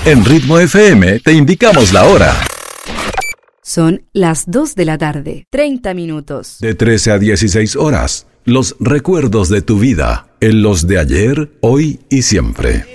En Ritmo FM te indicamos la hora. Son las 2 de la tarde, 30 minutos. De 13 a 16 horas, los recuerdos de tu vida, en los de ayer, hoy y siempre.